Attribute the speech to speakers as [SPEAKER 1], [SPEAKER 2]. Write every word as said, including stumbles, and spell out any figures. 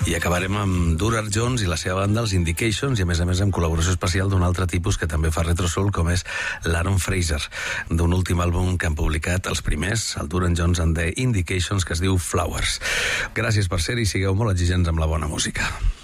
[SPEAKER 1] I acabarem amb Durar Jones i la seva banda, els Indications, i a més a més amb col·laboració especial d'un altre tipus que també fa retrosoul, com és l'Aaron Fraser, d'un últim àlbum que han publicat els primers, el Durar Jones and the Indications, que es diu Flowers. Gràcies per ser-hi i sigueu molt exigents amb la bona música.